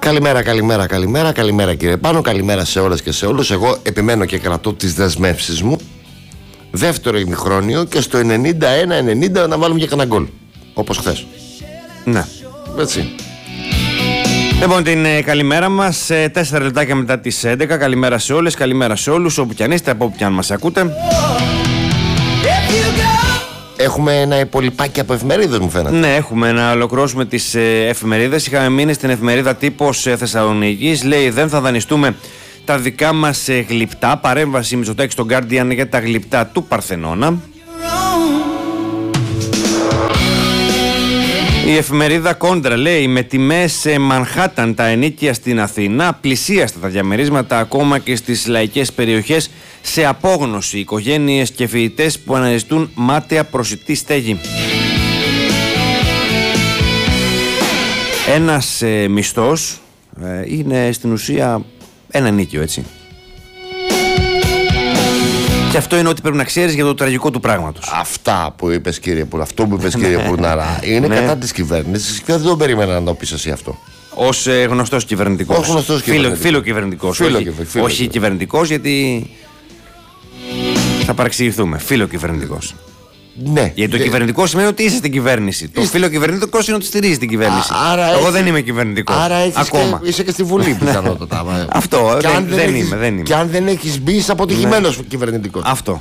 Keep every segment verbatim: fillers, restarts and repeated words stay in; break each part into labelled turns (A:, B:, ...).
A: Καλημέρα, καλημέρα, καλημέρα, καλημέρα κύριε Πάνο, καλημέρα σε όλες και σε όλους. Εγώ επιμένω και κρατώ τις δεσμεύσεις μου. Δεύτερο ημιχρόνιο και στο ενενήντα ένα ενενήντα να βάλουμε και κανένα γκολ. Όπως χθες.
B: Ναι.
A: Έτσι.
B: Λοιπόν, την ε, καλημέρα μας, ε, τέσσερα λεπτάκια μετά τις έντεκα. Καλημέρα σε όλες, καλημέρα σε όλους, όπου κι αν είστε, από όπου κι αν μας ακούτε.
A: Έχουμε ένα υπολοιπάκι από εφημερίδες, μου φαίνεται.
B: Ναι, έχουμε να ολοκληρώσουμε τις ε, εφημερίδες. Είχαμε μείνει στην εφημερίδα Τύπος ε, Θεσσαλονίκης. Λέει, δεν θα δανειστούμε τα δικά μας ε, γλυπτά. Παρέμβαση Μητσοτάκη στον Guardian για τα γλυπτά του Παρθενώνα. Η εφημερίδα Κόντρα λέει, με τιμές σε Μανχάταν τα ενοίκια στην Αθήνα, πλησίαστα τα διαμερίσματα ακόμα και στις λαϊκές περιοχές, σε απόγνωση οικογένειες και φοιτητές που αναζητούν μάταια προσιτή στέγη. Ένας ε, μισθός ε, είναι στην ουσία ένα ενοίκιο, έτσι. Και αυτό είναι ό,τι πρέπει να ξέρεις για το τραγικό του πράγματος.
A: Αυτά που είπες κύριε Πουρνάρα, αυτό που είπες κύριε Πουρνάρα, είναι κατά της κυβέρνησης και δεν το περίμενα να το πεις εσύ αυτό.
B: Ως ε, γνωστός κυβερνητικός.
A: Ως γνωστός κυβερνητικός.
B: Φίλο κυβερνητικός.
A: Φίλο,
B: όχι,
A: φίλο,
B: όχι
A: φίλο.
B: κυβερνητικός, γιατί θα παραξηγηθούμε. Φίλο κυβερνητικός.
A: Ναι.
B: Γιατί το
A: δε...
B: κυβερνητικό σημαίνει ότι είσαι στην κυβέρνηση. Είστε... Το φίλο κυβερνητικό είναι ότι στηρίζει την κυβέρνηση.
A: Α, άρα
B: Εγώ
A: έχεις...
B: δεν είμαι κυβερνητικός.
A: Άρα
B: ακόμα.
A: Και... είσαι και στη Βουλή πιθανότατα.
B: Αυτό.
A: Και
B: δεν,
A: αν δεν,
B: δεν,
A: έχεις...
B: είμαι, δεν είμαι.
A: Και αν δεν έχεις μπει, είσαι αποτυχημένος ναι. κυβερνητικός.
B: Αυτό.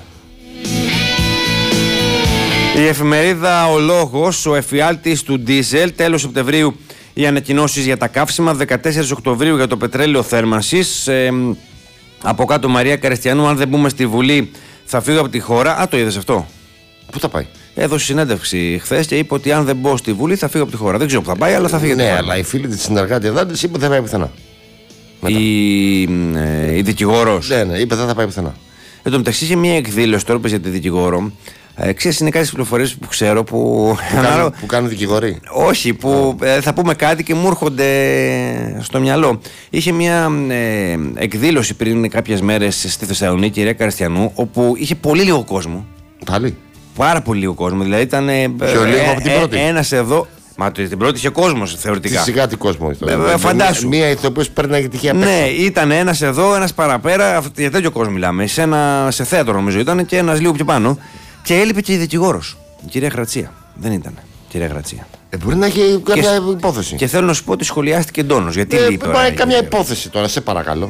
B: Η εφημερίδα Ο Λόγος, ο εφιάλτης του ντίζελ, τέλος Σεπτεμβρίου οι ανακοινώσεις για τα καύσιμα, δεκατέσσερις Οκτωβρίου για το πετρέλαιο θέρμανσης. Ε, από κάτω Μαρία Καρεστιανού, αν δεν μπούμε στη Βουλή θα φύγω από τη χώρα. Α, το είδες αυτό?
A: Πού θα πάει?
B: Έδωσε συνέντευξη χθες και είπε ότι αν δεν μπω στη Βουλή θα φύγω από τη χώρα. Δεν ξέρω που θα πάει, αλλά θα φύγει από τη
A: ναι,
B: χώρα.
A: αλλά η φίλη της συνεργάτη εδώ της είπε δεν θα πάει πουθενά.
B: Η, ε, η δικηγόρος.
A: Ναι, ναι, είπε δεν θα πάει πουθενά.
B: Εν τω μεταξύ είχε μια εκδήλωση τώρα για τη δικηγόρο. Ε, ξέρεις, είναι κάποιες πληροφορίες που ξέρω που.
A: Που, κάνουν, που κάνουν δικηγοροί.
B: Όχι, που ε, θα πούμε κάτι και μου έρχονται στο μυαλό. Είχε μια ε, εκδήλωση πριν κάποιες μέρες στη Θεσσαλονίκη, κυρία Καριστιανού, όπου είχε πολύ λίγο κόσμο.
A: Πάλι.
B: Πάρα πολύ λίγο κόσμο. Δηλαδή ήταν. Ε,
A: Πιο λίγο
B: ε,
A: από την πρώτη.
B: Ε, ένας εδώ. Μα την πρώτη είχε κόσμο θεωρητικά.
A: Φυσικά τι κόσμο είχε.
B: Ε, φαντάσου.
A: Μία ηθοποιός παίρνει τυχαία παίκτη.
B: Ναι, ήταν ένας εδώ, ένας παραπέρα. Για τέτοιο κόσμο μιλάμε. Σε, ένα, σε θέατρο νομίζω ήταν και ένας λίγο πιο πάνω. Και έλειπε και η δικηγόρος, η κυρία Γρατσία. Δεν ήταν, κυρία Γρατσία.
A: Ε, μπορεί να έχει κάποια
B: και,
A: υπόθεση.
B: Και θέλω να σου πω ότι σχολιάστηκε εντόνως. Γιατί
A: ε,
B: λείπει.
A: Υπάρχει καμιά υπόθεση τώρα, σε παρακαλώ.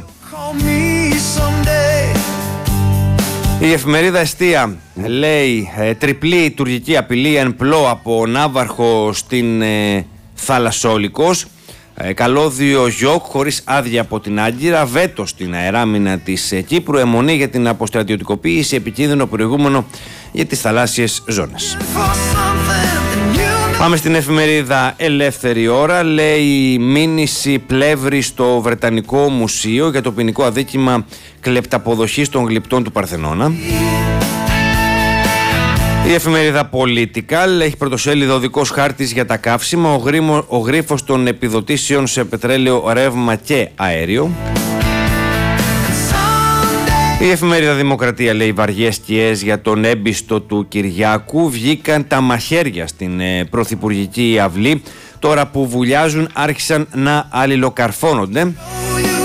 B: Η εφημερίδα Εστία λέει ε, τριπλή τουρκική απειλή εν πλώ από ναύαρχο στην ε, Θαλασσόλικος. Ε, καλώδιο Γιόκ χωρίς άδεια από την Άγκυρα, βέτο στην αεράμινα της ε, Κύπρου, αιμονή για την αποστρατιωτικοποίηση, επικίνδυνο προηγούμενο για τις θαλάσσιες ζώνες. Πάμε στην εφημερίδα Ελεύθερη Ώρα. Λέει μήνυση πλεύρη στο Βρετανικό Μουσείο για το ποινικό αδίκημα κλεπταποδοχής των γλυπτών του Παρθενώνα. Η εφημερίδα Political έχει πρωτοσέλιδο οδικός χάρτης για τα καύσιμα, ο, γρήμο, ο γρίφος των επιδοτήσεων σε πετρέλαιο, ρεύμα και αέριο. Η εφημερίδα Δημοκρατία λέει βαριές σκιές για τον έμπιστο του Κυριάκου. Βγήκαν τα μαχαίρια στην ε, πρωθυπουργική αυλή. Τώρα που βουλιάζουν άρχισαν να αλληλοκαρφώνονται.